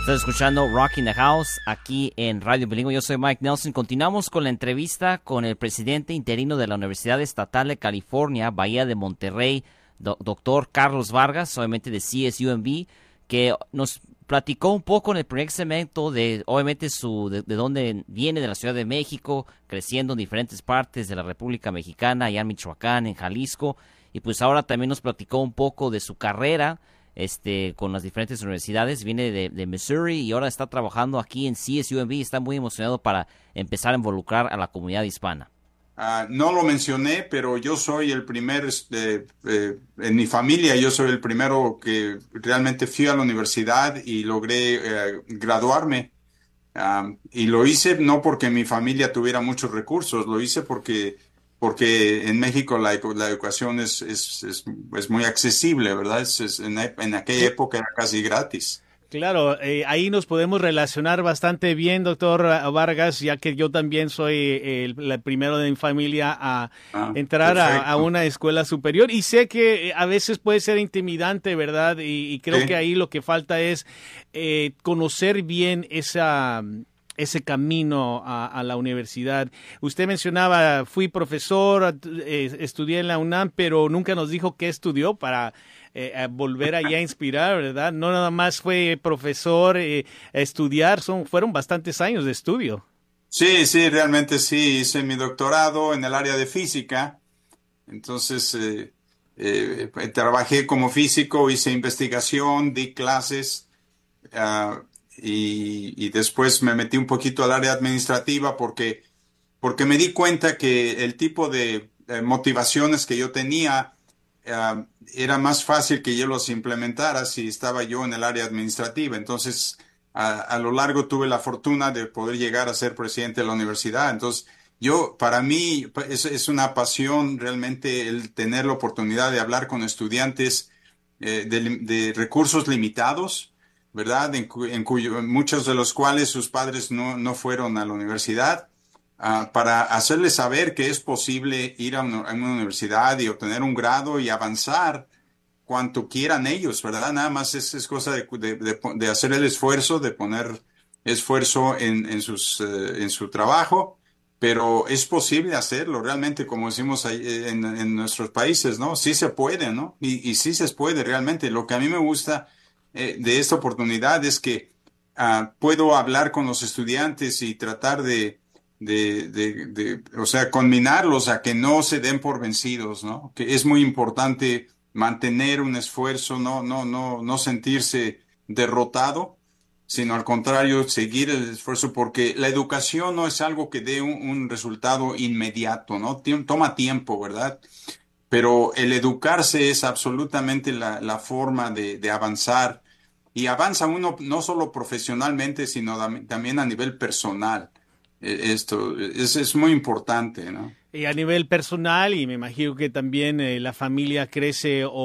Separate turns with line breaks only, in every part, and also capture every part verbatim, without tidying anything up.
Estás escuchando Rock in the House aquí en Radio Bilingüe. Yo soy Mike Nelson. Continuamos con la entrevista con el presidente interino de la Universidad Estatal de California, Bahía de Monterrey, do- doctor Carlos Vargas, obviamente de C S U M B, que nos platicó un poco en el primer segmento de, obviamente, su de, de dónde viene, de la Ciudad de México, creciendo en diferentes partes de la República Mexicana, allá en Michoacán, en Jalisco, y pues ahora también nos platicó un poco de su carrera este con las diferentes universidades. Viene de, de Missouri y ahora está trabajando aquí en C S U M B. Está muy emocionado para empezar a involucrar a la comunidad hispana.
Uh, no lo mencioné, pero yo soy el primer, este, eh, en mi familia, yo soy el primero que realmente fui a la universidad y logré eh, graduarme. Um, y lo hice no porque mi familia tuviera muchos recursos, lo hice porque, porque en México la, la educación es, es, es, es muy accesible, ¿verdad? Es, es, en, en aquella época era casi gratis.
Claro, eh, ahí nos podemos relacionar bastante bien, doctor Vargas, ya que yo también soy el, el primero de mi familia a
Ah,
entrar a, a
perfecto.
una escuela superior. Y sé que a veces puede ser intimidante, ¿verdad? Y, y creo
Sí.
que ahí lo que falta es eh, conocer bien esa... ese camino a, a la universidad. Usted mencionaba, fui profesor, eh, estudié en la UNAM, pero nunca nos dijo qué estudió para eh, a volver allá a inspirar, ¿verdad? No nada más fue profesor, eh, a estudiar, son, fueron bastantes años de estudio.
Sí, sí, realmente sí. Hice mi doctorado en el área de física. Entonces, eh, eh, trabajé como físico, hice investigación, di clases, ah, y, y después me metí un poquito al área administrativa porque, porque me di cuenta que el tipo de eh, motivaciones que yo tenía, ah, era más fácil que yo los implementara si estaba yo en el área administrativa. Entonces, a, a lo largo tuve la fortuna de poder llegar a ser presidente de la universidad. Entonces, yo, para mí, pa- es, es una pasión realmente el tener la oportunidad de hablar con estudiantes eh, de, lim- de recursos limitados, ¿verdad? En, cu- en cuyo, muchos de los cuales sus padres no, no fueron a la universidad, ah, para hacerles saber que es posible ir a una, a una universidad y obtener un grado y avanzar cuanto quieran ellos, ¿verdad? Nada más es, es cosa de, de- de po- de hacer el esfuerzo, de poner esfuerzo en, en sus, eh, en su trabajo, pero es posible hacerlo realmente, como decimos ahí, eh, en, en nuestros países, ¿no? Sí se puede, ¿no? Y, y sí se puede realmente. Lo que a mí me gusta eh, de esta oportunidad es que ah, puedo hablar con los estudiantes y tratar de, de, de, de, o sea, conminarlos a que no se den por vencidos, ¿no? Que es muy importante mantener un esfuerzo, no, no, no, no sentirse derrotado, sino al contrario, seguir el esfuerzo, porque la educación no es algo que dé un, un resultado inmediato, ¿no? Tiem- Toma tiempo, ¿verdad? Pero el educarse es absolutamente la, la forma de, de avanzar. Y avanza uno no solo profesionalmente, sino dam- también a nivel personal. Eh, Esto es, es muy importante, ¿no?
Y a nivel personal, y me imagino que también eh, la familia crece o,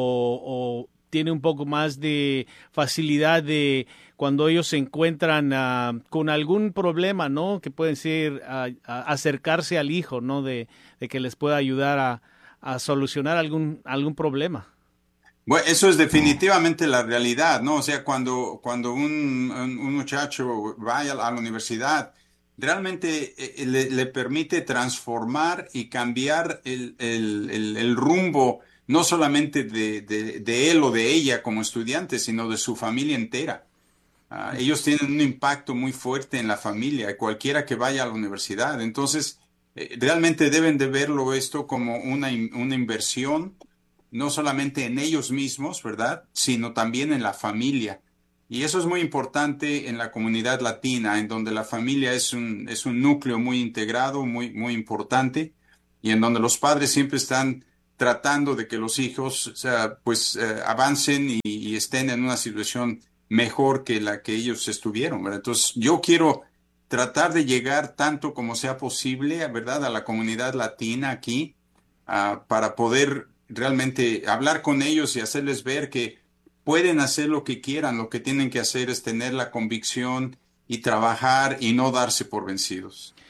o tiene un poco más de facilidad de cuando ellos se encuentran ah, con algún problema, ¿no? Que pueden ser ah, a- acercarse al hijo, ¿no? De, de que les pueda ayudar a, a solucionar algún, algún problema.
Bueno, eso es definitivamente la realidad, ¿no? O sea, cuando, cuando un, un- un muchacho vaya a la universidad, realmente eh, le, le permite transformar y cambiar el, el- el- el rumbo, no solamente de, de- de él o de ella como estudiante, sino de su familia entera. Ah, ellos tienen un impacto muy fuerte en la familia, cualquiera que vaya a la universidad. Entonces, eh, realmente deben de verlo esto como una, in- una inversión, no solamente en ellos mismos, ¿verdad? Sino también en la familia. Y eso es muy importante en la comunidad latina, en donde la familia es un, es un núcleo muy integrado, muy, muy importante, y en donde los padres siempre están tratando de que los hijos, o sea, pues eh, avancen y, y estén en una situación mejor que la que ellos estuvieron, ¿verdad? Entonces, yo quiero tratar de llegar tanto como sea posible, ¿verdad?, a la comunidad latina aquí, ah, para poder realmente hablar con ellos y hacerles ver que pueden hacer lo que quieran, lo que tienen que hacer es tener la convicción y trabajar y no darse por vencidos.